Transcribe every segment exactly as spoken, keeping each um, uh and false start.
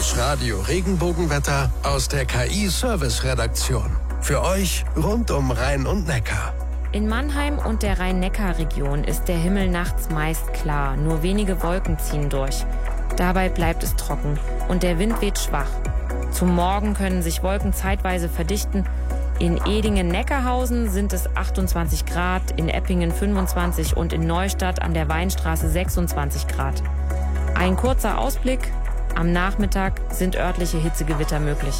Das Radio Regenbogenwetter aus der K I-Service-Redaktion. Für euch rund um Rhein und Neckar. In Mannheim und der Rhein-Neckar-Region ist der Himmel nachts meist klar. Nur wenige Wolken ziehen durch. Dabei bleibt es trocken und der Wind weht schwach. Zum Morgen können sich Wolken zeitweise verdichten. In Edingen-Neckarhausen sind es achtundzwanzig Grad, in Eppingen fünfundzwanzig und in Neustadt an der Weinstraße sechsundzwanzig Grad. Ein kurzer Ausblick. Am Nachmittag sind örtliche Hitzegewitter möglich.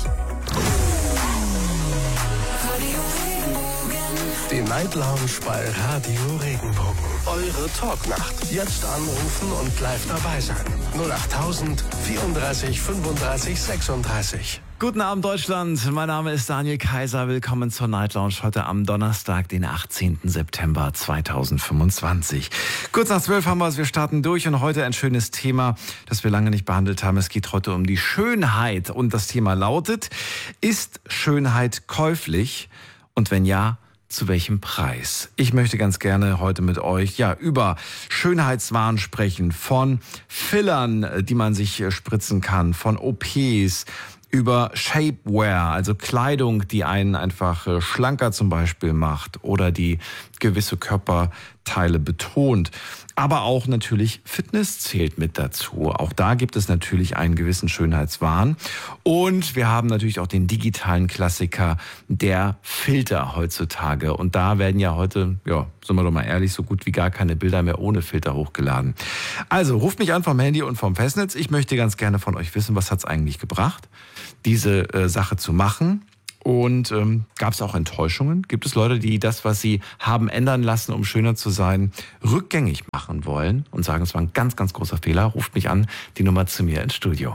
Die Night Lounge bei Radio Regenbogen. Eure Talknacht. Jetzt anrufen und live dabei sein. null acht tausend vierunddreißig fünfunddreißig sechsunddreißig. Guten Abend Deutschland, mein Name ist Daniel Kaiser. Willkommen zur Night Lounge heute am Donnerstag, den achtzehnten September zweitausendfünfundzwanzig. Kurz nach zwölf haben wir es, wir starten durch und heute ein schönes Thema, das wir lange nicht behandelt haben. Es geht heute um die Schönheit und das Thema lautet, ist Schönheit käuflich und wenn ja, zu welchem Preis? Ich möchte ganz gerne heute mit euch ja über Schönheitswahn sprechen, von Fillern, die man sich spritzen kann, von O Ps, über Shapewear, also Kleidung, die einen einfach schlanker zum Beispiel macht oder die gewisse Körperteile betont. Aber auch natürlich Fitness zählt mit dazu. Auch da gibt es natürlich einen gewissen Schönheitswahn. Und wir haben natürlich auch den digitalen Klassiker der Filter heutzutage. Und da werden ja heute, ja, sind wir doch mal ehrlich, so gut wie gar keine Bilder mehr ohne Filter hochgeladen. Also ruft mich an vom Handy und vom Festnetz. Ich möchte ganz gerne von euch wissen, was hat es eigentlich gebracht, diese äh, Sache zu machen. Und ähm, gab es auch Enttäuschungen? Gibt es Leute, die das, was sie haben ändern lassen, um schöner zu sein, rückgängig machen wollen und sagen, es war ein ganz, ganz großer Fehler? Ruft mich an, die Nummer zu mir ins Studio.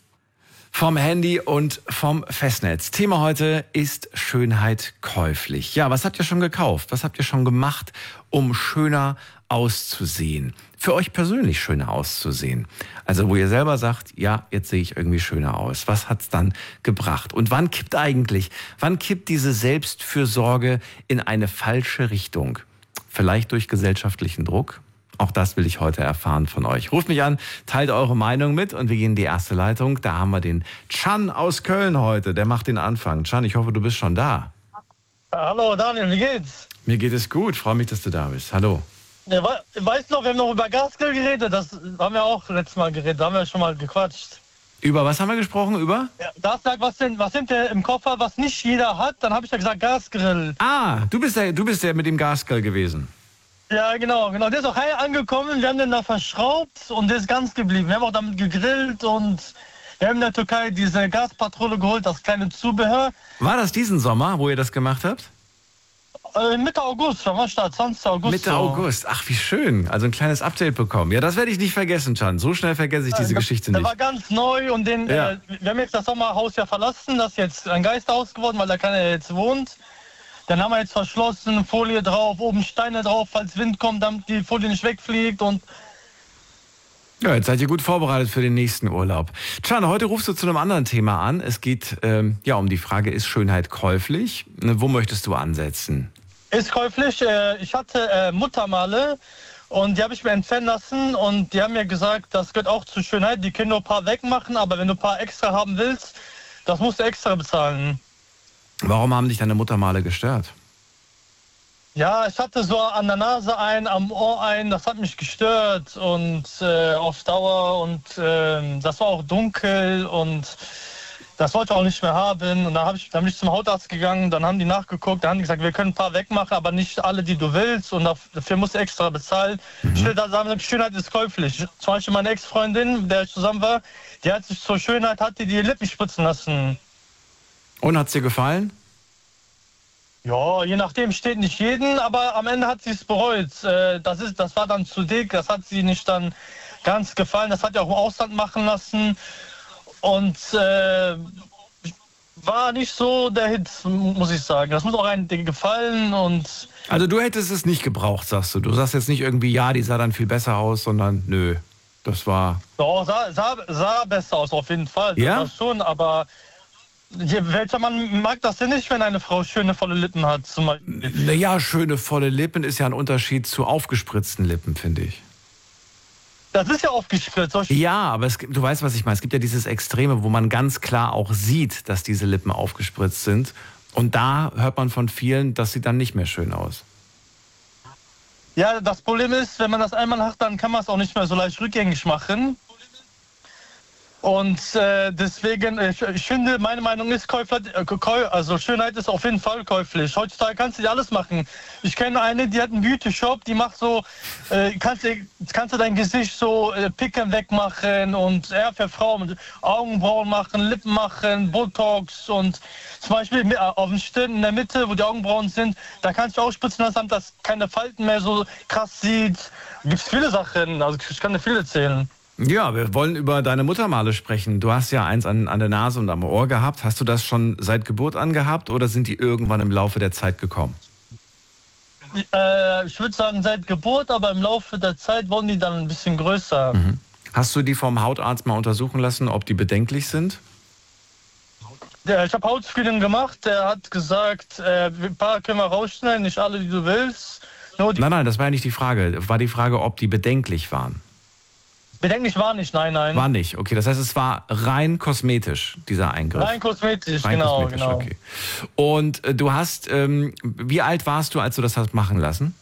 Vom Handy und vom Festnetz. Thema heute ist Schönheit käuflich. Ja, was habt ihr schon gekauft? Was habt ihr schon gemacht, um schöner auszusehen? Für euch persönlich schöner auszusehen. Also wo ihr selber sagt, ja, jetzt sehe ich irgendwie schöner aus. Was hat's dann gebracht? Und wann kippt eigentlich, wann kippt diese Selbstfürsorge in eine falsche Richtung? Vielleicht durch gesellschaftlichen Druck? Auch das will ich heute erfahren von euch. Ruft mich an, teilt eure Meinung mit und wir gehen in die erste Leitung. Da haben wir den Can aus Köln heute, der macht den Anfang. Can, ich hoffe, du bist schon da. Hallo Daniel, wie geht's? Mir geht es gut, freue mich, dass du da bist. Hallo. Ja, weißt du noch, wir haben noch über Gasgrill geredet, das haben wir auch letztes Mal geredet, da haben wir schon mal gequatscht. Über was haben wir gesprochen? Über? Ja, da sagt, was sind, was sind der im Koffer, was nicht jeder hat, dann habe ich ja gesagt Gasgrill. Ah, du bist der, du bist der mit dem Gasgrill gewesen. Ja, genau, genau. Der ist auch heil angekommen, wir haben den da verschraubt und der ist ganz geblieben. Wir haben auch damit gegrillt und wir haben in der Türkei diese Gaspatrone geholt, das kleine Zubehör. War das diesen Sommer, wo ihr das gemacht habt? Äh, Mitte August, da war Start, zwanzigsten August. Mitte so. August, ach wie schön, also ein kleines Update bekommen. Ja, das werde ich nicht vergessen, Can. So schnell vergesse ich diese ja, Geschichte der nicht. Der war ganz neu und den, ja. äh, wir haben jetzt das Sommerhaus ja verlassen, das ist jetzt ein Geisterhaus geworden, weil da keiner jetzt wohnt. Dann haben wir jetzt verschlossen, Folie drauf, oben Steine drauf, falls Wind kommt, damit die Folie nicht wegfliegt und... Ja, jetzt seid ihr gut vorbereitet für den nächsten Urlaub. Can, heute rufst du zu einem anderen Thema an. Es geht ähm, ja um die Frage, ist Schönheit käuflich? Wo möchtest du ansetzen? Ist käuflich. Äh, ich hatte äh, Muttermale und die habe ich mir entfernen lassen und die haben mir gesagt, das gehört auch zur Schönheit. Die können nur ein paar wegmachen, aber wenn du ein paar extra haben willst, das musst du extra bezahlen. Warum haben dich deine Muttermale gestört? Ja, ich hatte so an der Nase ein, am Ohr ein, das hat mich gestört und äh, auf Dauer und äh, das war auch dunkel und das wollte ich auch nicht mehr haben. Und dann, hab ich, dann bin ich zum Hautarzt gegangen, dann haben die nachgeguckt, dann haben die gesagt, wir können ein paar wegmachen, aber nicht alle, die du willst und dafür musst du extra bezahlen. Mhm. Ich will da sagen, Schönheit ist käuflich. Zum Beispiel meine Ex-Freundin, mit der ich zusammen war, die hat sich zur Schönheit, hat die die Lippen spritzen lassen. Und hat's dir gefallen? Ja, je nachdem, steht nicht jeden, aber am Ende hat sie es bereut. Das, ist, das war dann zu dick, das hat sie nicht dann ganz gefallen. Das hat ja auch im Ausland machen lassen und äh, war nicht so der Hit, muss ich sagen. Das muss auch einem gefallen und... Also du hättest es nicht gebraucht, sagst du. Du sagst jetzt nicht irgendwie, ja, die sah dann viel besser aus, sondern nö, das war... Doch, sah, sah, sah besser aus, auf jeden Fall. Ja? Das schon, aber... Welcher Mann mag das denn nicht, wenn eine Frau schöne, volle Lippen hat? Zum Beispiel? Naja, schöne, volle Lippen ist ja ein Unterschied zu aufgespritzten Lippen, finde ich. Das ist ja aufgespritzt. Ja, aber es, du weißt, was ich meine. Es gibt ja dieses Extreme, wo man ganz klar auch sieht, dass diese Lippen aufgespritzt sind. Und da hört man von vielen, das sieht dann nicht mehr schön aus. Ja, das Problem ist, wenn man das einmal hat, dann kann man es auch nicht mehr so leicht rückgängig machen. Und äh, deswegen, ich, ich finde, meine Meinung ist, Käufler, äh, also Schönheit ist auf jeden Fall käuflich. Heutzutage kannst du dir alles machen. Ich kenne eine, die hat einen Beauty-Shop, die macht so, äh, kannst, du, kannst du dein Gesicht so äh, Picken wegmachen und eher für Frauen Augenbrauen machen, Lippen machen, Botox und zum Beispiel auf den Stirn in der Mitte, wo die Augenbrauen sind, da kannst du auch spritzen lassen, dass keine Falten mehr so krass sieht. Gibt es viele Sachen, also ich kann dir viel erzählen. Ja, wir wollen über deine Muttermale sprechen. Du hast ja eins an, an der Nase und am Ohr gehabt. Hast du das schon seit Geburt an gehabt oder sind die irgendwann im Laufe der Zeit gekommen? Äh, ich würde sagen seit Geburt, aber im Laufe der Zeit wurden die dann ein bisschen größer. Mhm. Hast du die vom Hautarzt mal untersuchen lassen, ob die bedenklich sind? Ja, ich habe Hautscreening gemacht. Der hat gesagt, äh, ein paar können wir rausschneiden, nicht alle, die du willst. Nur die Nein, nein, das war ja nicht die Frage. War die Frage, ob die bedenklich waren? Bedenklich war nicht, nein, nein. War nicht, okay. Das heißt, es war rein kosmetisch, dieser Eingriff. Rein kosmetisch, rein genau, kosmetisch, genau. Okay. Und äh, du hast, ähm, wie alt warst du, als du das hast machen lassen?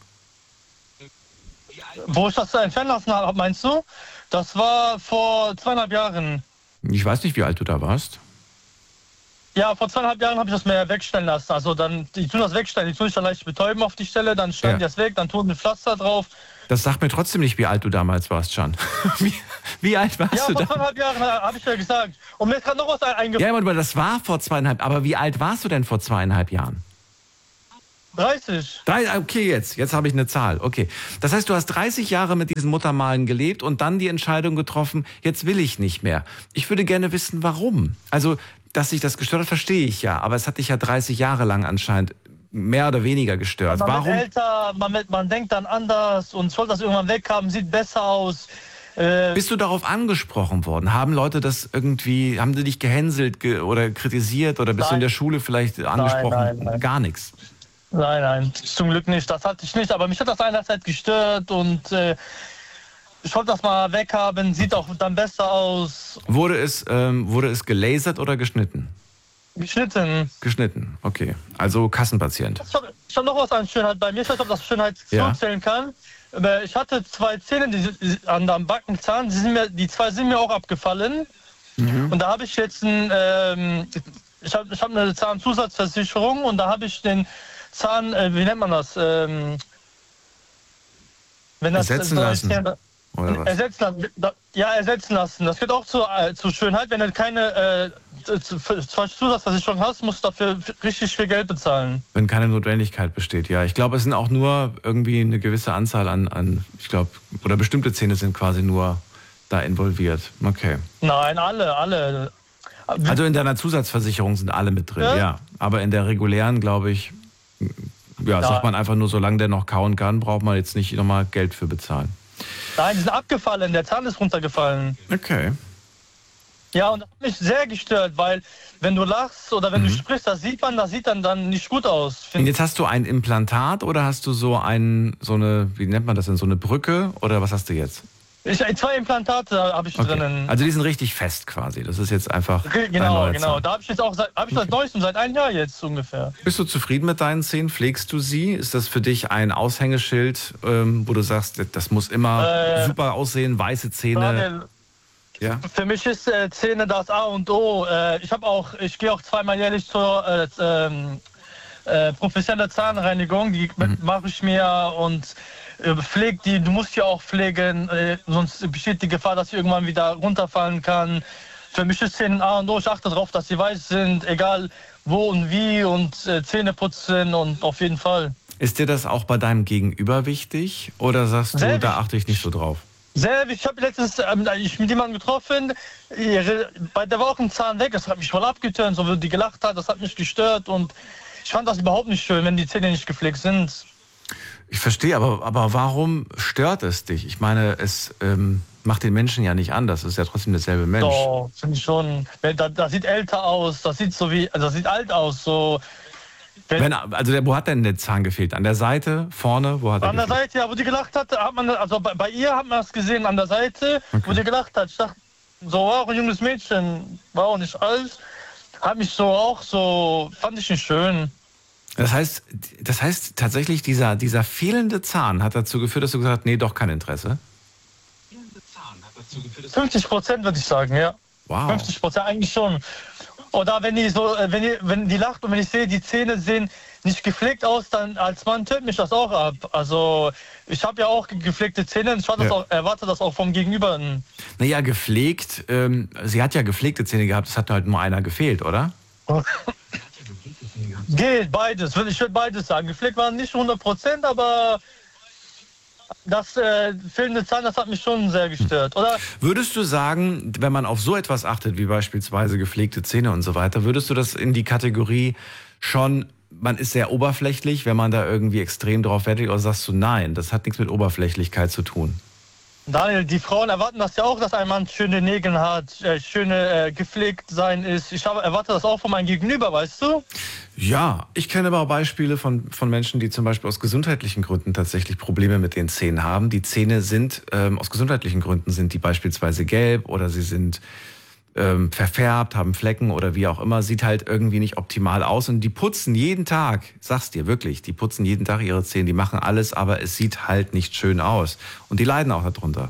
Wo ich das entfernen lassen habe, meinst du? Das war vor zweieinhalb Jahren. Ich weiß nicht, wie alt du da warst. Ja, vor zweieinhalb Jahren habe ich das mir wegstellen lassen. Also dann, die tun das wegstellen, die tun sich dann leicht betäuben auf die Stelle, dann schneiden Ja. die das weg, dann tun ein Pflaster drauf. Das sagt mir trotzdem nicht, wie alt du damals warst, Can. wie, wie alt warst Ja, du vor da? zweieinhalb Jahren habe ich ja gesagt. Und mir ist gerade noch was eingefallen. Ja, aber das war vor zweieinhalb. Aber wie alt warst du denn vor zweieinhalb Jahren? dreißig. Drei, okay, jetzt. Jetzt habe ich eine Zahl. Okay. Das heißt, du hast dreißig Jahre mit diesen Muttermalen gelebt und dann die Entscheidung getroffen, jetzt will ich nicht mehr. Ich würde gerne wissen, warum. Also, dass sich das gestört hat, verstehe ich ja. Aber es hat dich ja dreißig Jahre lang anscheinend mehr oder weniger gestört. Man Warum? wird älter, man, wird, man denkt dann anders und soll das irgendwann weghaben, sieht besser aus. Äh, Bist du darauf angesprochen worden? Haben Leute das irgendwie, haben sie dich gehänselt ge oder kritisiert oder bist Nein. du in der Schule vielleicht angesprochen? nein, nein. Gar nichts. Nein, nein, zum Glück nicht. Das hatte ich nicht, aber mich hat das einerseits gestört und äh, ich wollte das mal weghaben, sieht auch dann besser aus. Wurde es, ähm, wurde es gelasert oder geschnitten? Geschnitten. Geschnitten, okay. Also Kassenpatient. Ich habe hab noch was an Schönheit bei mir. Ich weiß nicht, ob das Schönheit Ja. zuzählen kann. Aber ich hatte zwei Zähne die, die, an dem Backenzahn, die, sind mir, die zwei sind mir auch abgefallen. Mhm. Und da habe ich jetzt ein, ähm, ich habe ich hab eine Zahnzusatzversicherung und da habe ich den Zahn, äh, wie nennt man das? Ähm, wenn das Ersetzen so lassen. ist, Oder was? Ersetzen lassen. Da- Ja, ersetzen lassen. Das gehört auch zur, äh, zur Schönheit. Wenn du keine äh, zu- Zusatzversicherung hast, musst du dafür richtig viel Geld bezahlen. Wenn keine Notwendigkeit besteht, ja. Ich glaube, es sind auch nur irgendwie eine gewisse Anzahl an, an ich glaube, oder bestimmte Zähne sind quasi nur da involviert. Okay. Nein, alle, alle. Also in deiner Zusatzversicherung sind alle mit drin, ja. Ja. Aber in der regulären, glaube ich, ja, sagt man einfach nur, solange der noch kauen kann, braucht man jetzt nicht nochmal Geld für bezahlen. Nein, die sind abgefallen, der Zahn ist runtergefallen. Okay. Ja, und das hat mich sehr gestört, weil wenn du lachst oder wenn Mhm. du sprichst, das sieht man, das sieht dann, dann nicht gut aus. Und jetzt hast du ein Implantat oder hast du so ein, so eine, wie nennt man das denn, so eine Brücke oder was hast du jetzt? Ich, zwei Implantate habe ich Okay. drinnen. Also die sind richtig fest quasi. Das ist jetzt einfach ein Genau, neuer genau. Zahn. Da habe ich jetzt auch seit, hab ich seit neuestem, seit einem Jahr jetzt ungefähr. Bist du zufrieden mit deinen Zähnen? Pflegst du sie? Ist das für dich ein Aushängeschild, ähm, wo du sagst, das muss immer Äh, super aussehen, weiße Zähne? Daniel, Ja? für mich ist äh, Zähne das A und O. Äh, ich habe auch, ich gehe auch zweimal jährlich zur äh, ähm, äh, professionelle Zahnreinigung. Die Mhm. mache ich mir und äh, pfleg die. Du musst die auch pflegen, äh, sonst besteht die Gefahr, dass sie irgendwann wieder runterfallen kann. Für mich ist Zähne A und O. Ich achte darauf, dass sie weiß sind, egal wo und wie und äh, Zähne putzen und auf jeden Fall. Ist dir das auch bei deinem Gegenüber wichtig? Oder sagst du, Sehr da wichtig. achte ich nicht so drauf? Sehr, ich habe letztens ähm, ich mit jemandem getroffen, ihre, bei der war auch ein Zahn weg, das hat mich voll abgetönt, so wie die gelacht hat, das hat mich gestört und ich fand das überhaupt nicht schön, wenn die Zähne nicht gepflegt sind. Ich verstehe, aber, aber warum stört es dich? Ich meine, es ähm, macht den Menschen ja nicht anders. Es ist ja trotzdem derselbe Mensch. So, finde ich schon. Das, das sieht älter aus, das sieht so wie, also das sieht alt aus, so. Wenn, also der, wo hat denn der Zahn gefehlt? An der Seite, vorne, wo hat er An der gefehlt? Seite, ja, wo die gelacht hat, hat man, also bei, bei ihr hat man das gesehen, an der Seite, Okay. wo die gelacht hat. Ich dachte, so war auch ein junges Mädchen, war auch nicht alt, hat mich so auch so, fand ich nicht schön. Das heißt, das heißt tatsächlich, dieser, dieser fehlende Zahn hat dazu geführt, dass du gesagt hast, nee, doch kein Interesse? fünfzig Prozent würde ich sagen, ja. Wow. fünfzig Prozent eigentlich schon. Oder wenn die so, äh, wenn die, wenn die lacht und wenn ich sehe, die Zähne sehen nicht gepflegt aus, dann als Mann tönt mich das auch ab. Also ich habe ja auch gepflegte Zähne und ich Ja. auch, erwarte das auch vom Gegenüber. Naja, gepflegt, ähm, sie hat ja gepflegte Zähne gehabt, es hat halt nur einer gefehlt, oder? Geht, beides. Ich würde beides sagen. Gepflegt waren nicht hundert Prozent, aber das äh, fehlende Zahn, das hat mich schon sehr gestört. Oder? Würdest du sagen, wenn man auf so etwas achtet, wie beispielsweise gepflegte Zähne und so weiter, würdest du das in die Kategorie schon, man ist sehr oberflächlich, wenn man da irgendwie extrem drauf wettet, oder sagst du, nein, das hat nichts mit Oberflächlichkeit zu tun? Daniel, die Frauen erwarten das ja auch, dass ein Mann schöne Nägel hat, äh, schöne äh, gepflegt sein ist. Ich habe, erwarte das auch von meinem Gegenüber, weißt du? Ja, ich kenne aber auch Beispiele von, von Menschen, die zum Beispiel aus gesundheitlichen Gründen tatsächlich Probleme mit den Zähnen haben. Die Zähne sind, ähm, aus gesundheitlichen Gründen sind die beispielsweise gelb oder sie sind ähm, verfärbt, haben Flecken oder wie auch immer, sieht halt irgendwie nicht optimal aus. Und die putzen jeden Tag, sag's dir wirklich, die putzen jeden Tag ihre Zähne, die machen alles, aber es sieht halt nicht schön aus. Und die leiden auch darunter.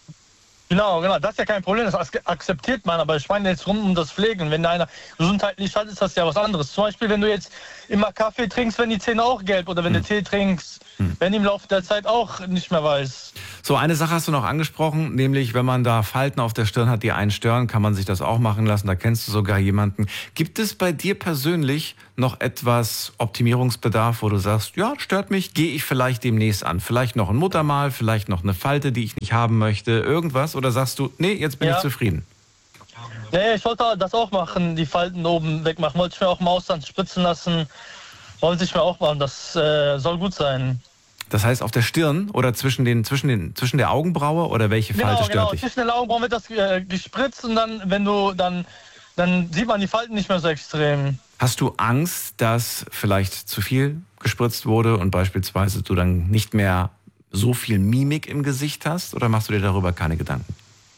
Genau, genau, das ist ja kein Problem, das ak- akzeptiert man, aber ich meine jetzt rum um das Pflegen. Wenn einer gesundheitlich hat, ist das ja was anderes. Zum Beispiel, wenn du jetzt immer Kaffee trinkst, werden die Zähne auch gelb oder wenn Hm. du Tee trinkst, Hm. wenn die im Laufe der Zeit auch nicht mehr weiß. So, eine Sache hast du noch angesprochen, nämlich wenn man da Falten auf der Stirn hat, die einen stören, kann man sich das auch machen lassen. Da kennst du sogar jemanden. Gibt es bei dir persönlich noch etwas Optimierungsbedarf, wo du sagst, ja, stört mich, gehe ich vielleicht demnächst an? Vielleicht noch ein Muttermal, vielleicht noch eine Falte, die ich nicht haben möchte, irgendwas? Oder sagst du, nee, jetzt bin Ja. ich zufrieden? Ja, ich wollte das auch machen, die Falten oben wegmachen. Wollte ich mir auch im Ausland spritzen lassen. Wollte ich mir auch machen, das äh, soll gut sein. Das heißt auf der Stirn oder zwischen, den, zwischen, den, zwischen der Augenbraue oder welche Falte Genau, stört genau. dich? Zwischen den Augenbrauen wird das äh, gespritzt und dann, wenn du, dann, dann sieht man die Falten nicht mehr so extrem. Hast du Angst, dass vielleicht zu viel gespritzt wurde und beispielsweise du dann nicht mehr so viel Mimik im Gesicht hast? Oder machst du dir darüber keine Gedanken?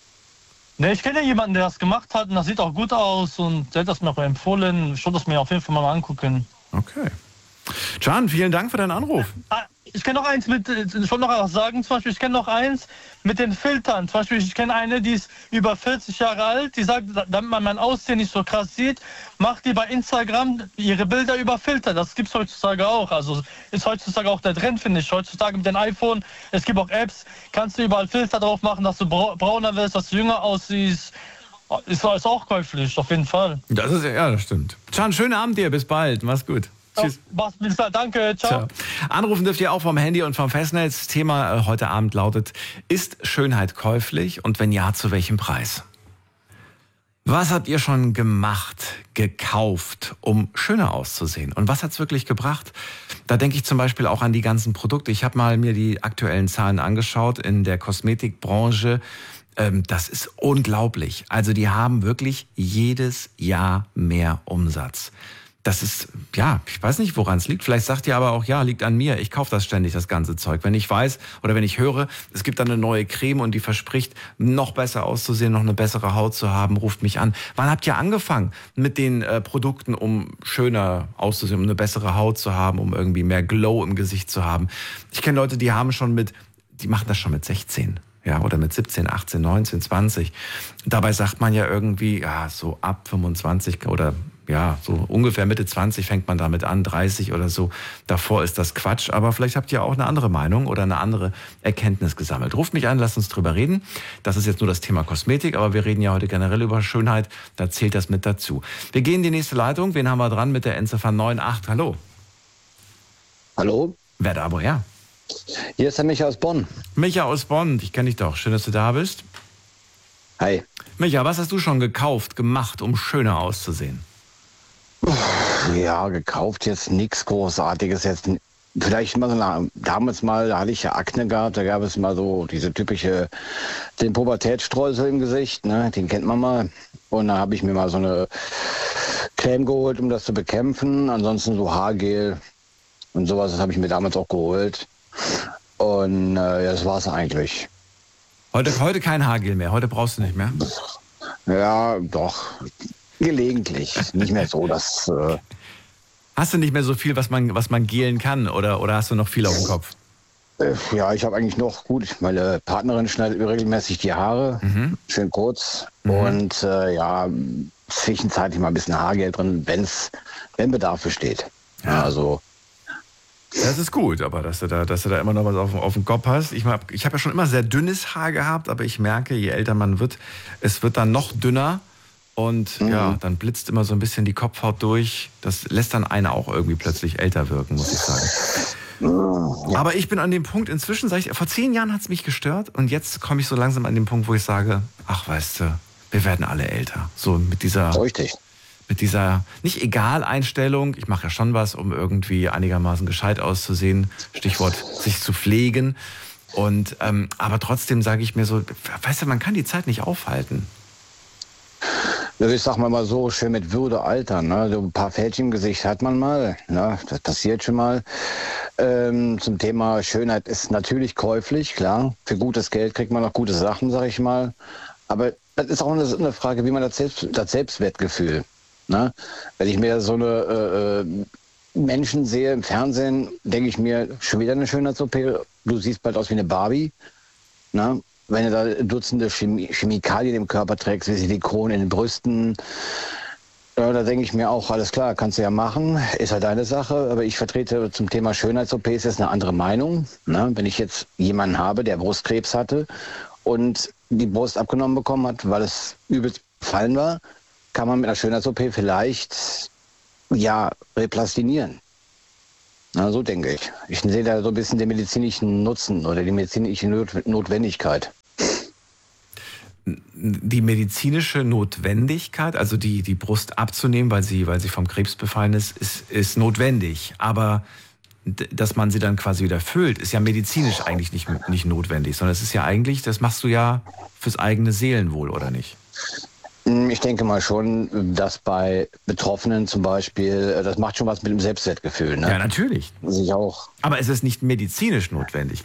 Ne, ich kenne ja jemanden, der das gemacht hat und das sieht auch gut aus und der hat das mir auch empfohlen. Ich wollte das mir auf jeden Fall mal angucken. Okay. Can, vielen Dank für deinen Anruf. Ah, ich kenne noch eins mit, ich wollte noch was sagen, zum Beispiel, ich kenne noch eins mit den Filtern. Zum Beispiel, ich kenne eine, die ist über vierzig Jahre alt, die sagt, damit man mein Aussehen nicht so krass sieht, macht die bei Instagram ihre Bilder über Filter. Das gibt es heutzutage auch. Also ist heutzutage auch der Trend, finde ich. Heutzutage mit dem iPhone, es gibt auch Apps, kannst du überall Filter drauf machen, dass du brau- brauner wirst, dass du jünger aussiehst. Ist, ist auch käuflich, auf jeden Fall. Das ist ja, das stimmt. Can, schönen Abend dir, bis bald, mach's gut. Tschüss. Ja, bis bald, danke, ciao. Ciao. Anrufen dürft ihr auch vom Handy und vom Festnetz. Thema äh, heute Abend lautet, ist Schönheit käuflich und wenn ja, zu welchem Preis? Was habt ihr schon gemacht, gekauft, um schöner auszusehen? Und was hat's wirklich gebracht? Da denke ich zum Beispiel auch an die ganzen Produkte. Ich habe mal mir die aktuellen Zahlen angeschaut in der Kosmetikbranche. Ähm, das ist unglaublich. Also die haben wirklich jedes Jahr mehr Umsatz. Das ist, ja, ich weiß nicht, woran es liegt. Vielleicht sagt ihr aber auch, ja, liegt an mir. Ich kaufe das ständig, das ganze Zeug. Wenn ich weiß oder wenn ich höre, es gibt dann eine neue Creme und die verspricht, noch besser auszusehen, noch eine bessere Haut zu haben, ruft mich an. Wann habt ihr angefangen mit den äh, Produkten, um schöner auszusehen, um eine bessere Haut zu haben, um irgendwie mehr Glow im Gesicht zu haben? Ich kenne Leute, die haben schon mit, die machen das schon mit sechzehn. Ja, oder mit siebzehn, achtzehn, neunzehn, zwanzig. Dabei sagt man ja irgendwie, ja, so ab fünfundzwanzig oder ja, so ungefähr Mitte zwanzig fängt man damit an, dreißig oder so. Davor ist das Quatsch, aber vielleicht habt ihr auch eine andere Meinung oder eine andere Erkenntnis gesammelt. Ruft mich an, lasst uns drüber reden. Das ist jetzt nur das Thema Kosmetik, aber wir reden ja heute generell über Schönheit, da zählt das mit dazu. Wir gehen in die nächste Leitung. Wen haben wir dran mit der Endziffer neun acht? Hallo. Hallo, Wer da woher? hier ist der Micha aus Bonn. Micha aus Bonn, ich kenne dich doch. Schön, dass du da bist. Hi. Micha, was hast du schon gekauft, gemacht, um schöner auszusehen? Ja, gekauft jetzt nichts Großartiges. Jetzt n- vielleicht mal so eine, damals mal, da hatte ich ja Akne gehabt, da gab es mal so diese typische, den Pubertätsstreusel im Gesicht, ne, den kennt man mal. Und da habe ich mir mal so eine Creme geholt, um das zu bekämpfen. Ansonsten so Haargel und sowas, das habe ich mir damals auch geholt. Und äh, ja, das war's eigentlich. Heute, heute kein Haargel mehr, heute brauchst du nicht mehr? Ja, doch. Gelegentlich. Nicht mehr so, dass... Äh, Hast du nicht mehr so viel, was man, was man gelen kann, oder, oder hast du noch viel auf dem Kopf? äh, ja, ich habe eigentlich noch, gut, meine Partnerin schneidet mir regelmäßig die Haare, Mhm. schön kurz. Mhm. Und äh, ja, zwischenzeitlich mal ein bisschen Haargel drin, wenn's, wenn Bedarf besteht. Ja, also... Das ist gut, aber dass du da, dass du da immer noch was auf, auf dem Kopf hast. Ich, hab- ich habe ja schon immer sehr dünnes Haar gehabt, aber ich merke, je älter man wird, es wird dann noch dünner und ja, dann blitzt immer so ein bisschen die Kopfhaut durch. Das lässt dann einen auch irgendwie plötzlich älter wirken, muss ich sagen. Aber ich bin an dem Punkt, inzwischen sage ich, vor zehn Jahren hat es mich gestört und jetzt komme ich so langsam an den Punkt, wo ich sage, ach weißt du, wir werden alle älter. So mit dieser... Richtig. mit dieser nicht egal Einstellung, ich mache ja schon was, um irgendwie einigermaßen gescheit auszusehen, Stichwort sich zu pflegen. Und ähm, aber trotzdem sage ich mir so, weißt du, man kann die Zeit nicht aufhalten. Also ich sag mal mal so, schön mit Würde altern. Ne? So ein paar Fältchen im Gesicht hat man mal, ne? Das passiert schon mal. Ähm, zum Thema Schönheit ist natürlich käuflich, klar. Für gutes Geld kriegt man auch gute Sachen, sag ich mal. Aber das ist auch eine, eine Frage, wie man das, Selbst, das Selbstwertgefühl. Ne? Wenn ich mir so eine äh, äh, Menschen sehe im Fernsehen, denke ich mir, schon wieder eine Schönheits-O P. Du siehst bald aus wie eine Barbie. Ne? Wenn du da Dutzende Chemie Chemikalien im Körper trägst, wie Silikon in den Brüsten, ja, da denke ich mir auch, alles klar, kannst du ja machen, ist ja deine Sache. Aber ich vertrete zum Thema Schönheits-O Ps jetzt eine andere Meinung. Ne? Wenn ich jetzt jemanden habe, der Brustkrebs hatte und die Brust abgenommen bekommen hat, weil es übelst befallen war, kann man mit einer Schönheits-O P vielleicht, ja, replastinieren. Na, so denke ich. Ich sehe da so ein bisschen den medizinischen Nutzen oder die medizinische Not Notwendigkeit. Die medizinische Notwendigkeit, also die, die Brust abzunehmen, weil sie, weil sie vom Krebs befallen ist, ist, ist notwendig. Aber d- dass man sie dann quasi wieder füllt, ist ja medizinisch eigentlich nicht, nicht notwendig, sondern es ist ja eigentlich, das machst du ja fürs eigene Seelenwohl, oder nicht? Ich denke mal schon, dass bei Betroffenen zum Beispiel, das macht schon was mit dem Selbstwertgefühl. Ne? Ja, natürlich. Sich auch Aber es ist nicht medizinisch notwendig.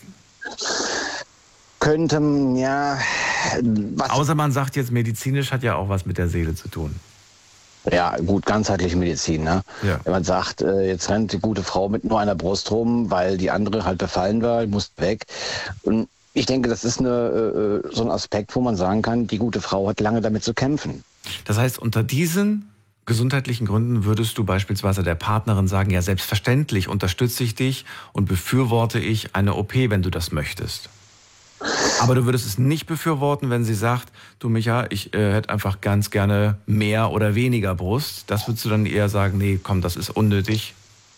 könnte, ja, was, Außer man sagt jetzt, medizinisch hat ja auch was mit der Seele zu tun. ja gut, ganzheitliche Medizin. Ne? Ja. Wenn man sagt, äh, jetzt rennt die gute Frau mit nur einer Brust rum, weil die andere halt befallen war, muss weg. Und ich denke, das ist eine, äh, so ein Aspekt, wo man sagen kann, die gute Frau hat lange damit zu kämpfen. Das heißt, unter diesen gesundheitlichen Gründen würdest du beispielsweise der Partnerin sagen, ja, selbstverständlich unterstütze ich dich und befürworte ich eine O P, wenn du das möchtest. Aber du würdest es nicht befürworten, wenn sie sagt, du Micha, ich äh, hätte einfach ganz gerne mehr oder weniger Brust. Das würdest du dann eher sagen, nee, komm, das ist unnötig.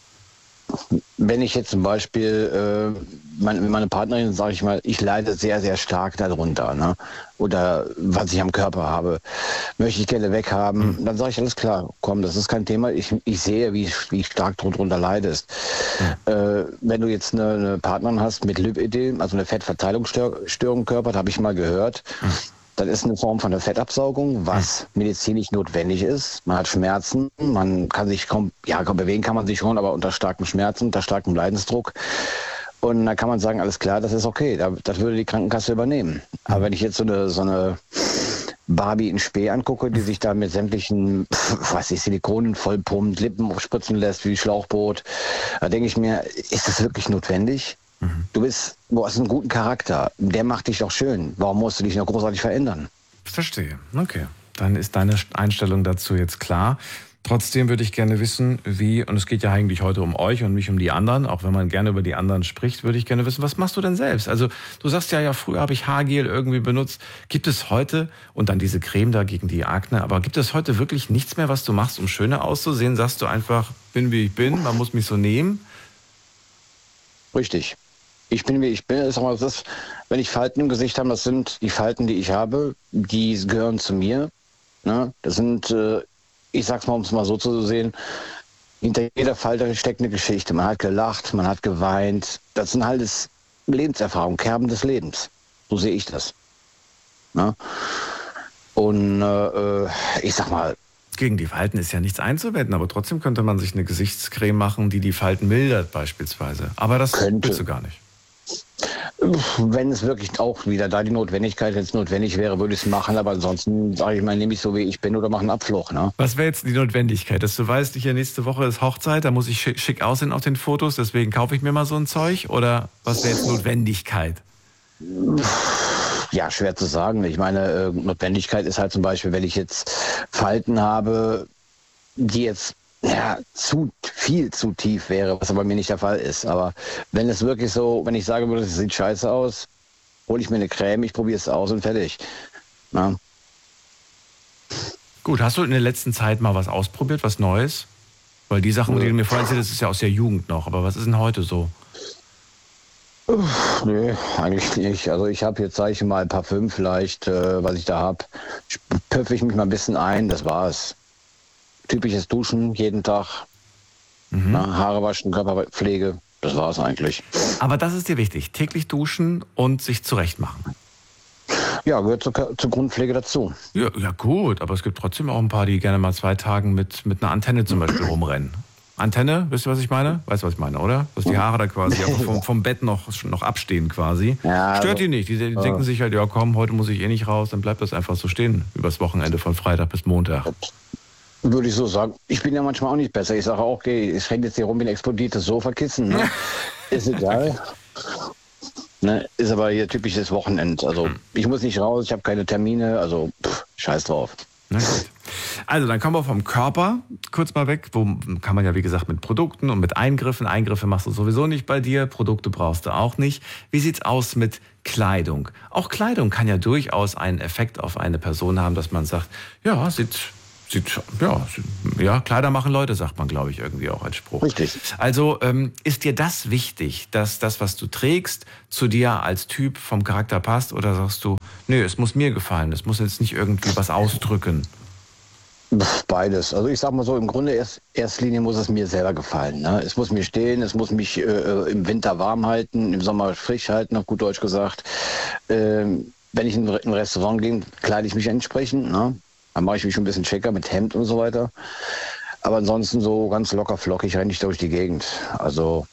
Wenn ich jetzt zum Beispiel, äh, meine, meine Partnerin, sage ich mal, ich leide sehr, sehr stark darunter, ne? Oder was ich am Körper habe, möchte ich gerne weghaben, mhm. dann sage ich, alles klar, komm, das ist kein Thema, ich, ich sehe, wie, wie stark du darunter leidest. Mhm. Äh, wenn du jetzt eine, eine Partnerin hast mit Lipödem, also eine Fettverteilungsstörung im Körper, das habe ich mal gehört, mhm. Das ist eine Form von der Fettabsaugung, was medizinisch notwendig ist. Man hat Schmerzen, man kann sich kaum, ja, kaum bewegen kann man sich schon, aber unter starkem Schmerzen, unter starkem Leidensdruck. Und da kann man sagen, alles klar, das ist okay, das würde die Krankenkasse übernehmen. Aber wenn ich jetzt so eine, so eine Barbie in Spee angucke, die sich da mit sämtlichen, was ich, Silikonen vollpumpt, Lippen aufspritzen lässt wie Schlauchboot, da denke ich mir, ist das wirklich notwendig? Mhm. Du bist, du hast einen guten Charakter, der macht dich doch schön. Warum musst du dich noch großartig verändern? Verstehe, okay. Dann ist deine Einstellung dazu jetzt klar. Trotzdem würde ich gerne wissen, wie, und es geht ja eigentlich heute um euch und nicht um die anderen, auch wenn man gerne über die anderen spricht, würde ich gerne wissen, was machst du denn selbst? Also du sagst ja, ja, früher habe ich Haargel irgendwie benutzt. Gibt es heute, und dann diese Creme da gegen die Akne, aber gibt es heute wirklich nichts mehr, was du machst, um schöner auszusehen? Sagst du einfach, bin wie ich bin, man muss mich so nehmen? Richtig. Ich bin wie ich bin. Sag mal, das, wenn ich Falten im Gesicht habe, das sind die Falten, die ich habe, die gehören zu mir. Ne? Das sind, äh, ich sag's mal, um es mal so zu sehen, hinter jeder Falte steckt eine Geschichte. Man hat gelacht, man hat geweint. Das sind halt das Lebenserfahrung, Kerben des Lebens. So sehe ich das. Ne? Und äh, ich sag mal, Gegen die Falten ist ja nichts einzuwenden, aber trotzdem könnte man sich eine Gesichtscreme machen, die die Falten mildert beispielsweise. Aber das Könnte. willst du gar nicht. Wenn es wirklich auch wieder da die Notwendigkeit, wenn es notwendig wäre, würde ich es machen. Aber ansonsten sage ich mal, nehme ich so wie ich bin oder mache einen Abfluch. Ne? Was wäre jetzt die Notwendigkeit? Dass du weißt, hier nächste Woche ist Hochzeit, da muss ich schick, schick aussehen auf den Fotos, deswegen kaufe ich mir mal so ein Zeug? Oder was wäre jetzt Notwendigkeit? Ja, schwer zu sagen. Ich meine, Notwendigkeit ist halt zum Beispiel, wenn ich jetzt Falten habe, die jetzt ja, zu viel zu tief wäre, was aber bei mir nicht der Fall ist. Aber wenn es wirklich so, wenn ich sagen würde, es sieht scheiße aus, hole ich mir eine Creme, ich probiere es aus und fertig. Na? Gut, hast du in der letzten Zeit mal was ausprobiert, was Neues? Weil die Sachen, die du mir vorhin erzählt hast, ist ja aus der Jugend noch. Aber was ist denn heute so? Uff, nee, eigentlich nicht. Also ich habe jetzt, sage ich mal, Parfüm vielleicht, äh, was ich da habe. Püffe ich mich mal ein bisschen ein, das war's. Typisches Duschen jeden Tag, mhm. Na, Haare waschen, Körperpflege, das war's eigentlich. Aber das ist dir wichtig, täglich duschen und sich zurechtmachen. Ja, gehört zur, zur Grundpflege dazu. Ja, ja gut, aber es gibt trotzdem auch ein paar, die gerne mal zwei Tage mit, mit einer Antenne zum Beispiel rumrennen. Antenne, wisst ihr, was ich meine? Weißt du, was ich meine, oder? Dass die Haare da quasi vom, vom Bett noch, noch abstehen quasi. Ja, Stört also, die nicht. Die, die ja. denken sich halt, ja komm, heute muss ich eh nicht raus, dann bleibt das einfach so stehen. Übers Wochenende von Freitag bis Montag. Würde ich so sagen. Ich bin ja manchmal auch nicht besser. Ich sage auch, okay, ich renn jetzt hier rum wie ein explodiertes Sofakissen. Ne? Ist egal. Ne? Ist aber hier typisches Wochenend. Also ich muss nicht raus, ich habe keine Termine, also pff, scheiß drauf. Na gut. Also dann kommen wir vom Körper kurz mal weg. Wo kann man ja wie gesagt mit Produkten und mit Eingriffen. Eingriffe machst du sowieso nicht bei dir, Produkte brauchst du auch nicht. Wie sieht's aus mit Kleidung? Auch Kleidung kann ja durchaus einen Effekt auf eine Person haben, dass man sagt, ja, sieht... Sieht, ja, ja, Kleider machen Leute, sagt man, glaube ich, irgendwie auch als Spruch. Richtig. Also ähm, ist dir das wichtig, dass das, was du trägst, zu dir als Typ vom Charakter passt? Oder sagst du, nö, es muss mir gefallen, es muss jetzt nicht irgendwie was ausdrücken? Beides. Also ich sag mal so, im Grunde erst erster Linie muss es mir selber gefallen. Ne? Es muss mir stehen, es muss mich äh, im Winter warm halten, im Sommer frisch halten, auf gut Deutsch gesagt. Ähm, wenn ich in ein Restaurant gehe, kleide ich mich entsprechend, ne? Dann mache ich mich schon ein bisschen schicker mit Hemd und so weiter. Aber ansonsten so ganz locker flockig renne ich durch die Gegend. Also.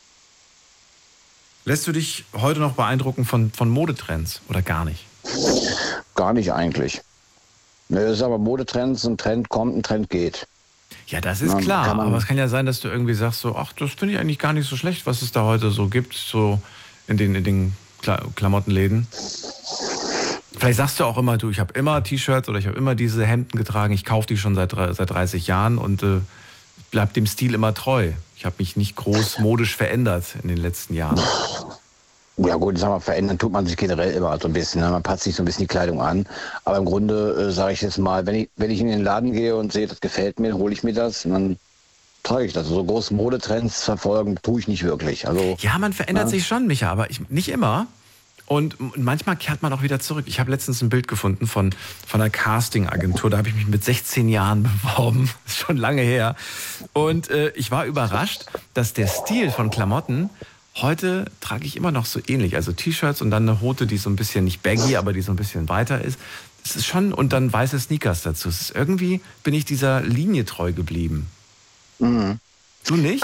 Lässt du dich heute noch beeindrucken von, von Modetrends oder gar nicht? Gar nicht eigentlich. Ne, das ist aber Modetrends, ein Trend kommt, ein Trend geht. Ja, das ist klar. Aber es kann ja sein, dass du irgendwie sagst, so, ach, das finde ich eigentlich gar nicht so schlecht, was es da heute so gibt, so in den, in den Klamottenläden. Vielleicht sagst du auch immer, du, ich habe immer T-Shirts oder ich habe immer diese Hemden getragen, ich kaufe die schon seit, seit dreißig Jahren und äh, bleib dem Stil immer treu. Ich habe mich nicht groß modisch verändert in den letzten Jahren. Ja gut, sag mal, verändern tut man sich generell immer so ein bisschen. Ne? Man passt sich so ein bisschen die Kleidung an. Aber im Grunde äh, sage ich jetzt mal, wenn ich, wenn ich in den Laden gehe und sehe, das gefällt mir, hole ich mir das und dann trage ich das. So große Modetrends verfolgen tue ich nicht wirklich. Also, ja, man verändert ja. sich schon, Micha, aber ich, nicht immer. Und manchmal kehrt man auch wieder zurück. Ich habe letztens ein Bild gefunden von, von einer Casting-Agentur. Da habe ich mich mit sechzehn Jahren beworben. Das ist schon lange her. Und äh, ich war überrascht, dass der Stil von Klamotten, heute trage ich immer noch so ähnlich. Also T-Shirts und dann eine Hote, die so ein bisschen nicht baggy, aber die so ein bisschen weiter ist. Das ist schon, und dann weiße Sneakers dazu. Es ist irgendwie, bin ich dieser Linie treu geblieben. Mhm. Du nicht?